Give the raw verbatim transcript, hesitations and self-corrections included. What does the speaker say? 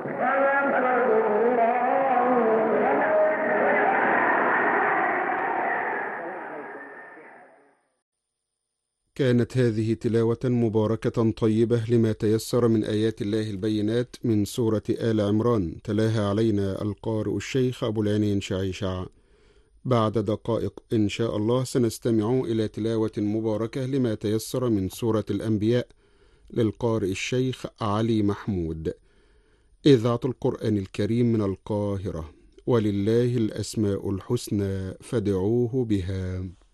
كانت هذه تلاوة مباركة طيبة لما تيسر من آيات الله البينات من سورة آل عمران، تلاها علينا القارئ الشيخ أبو العينين شعيشع. بعد دقائق إن شاء الله سنستمع إلى تلاوة مباركة لما تيسر من سورة الأنبياء للقارئ الشيخ علي محمود. إذاعة القرآن الكريم من القاهرة، ولله الأسماء الحسنى فادعوه بها.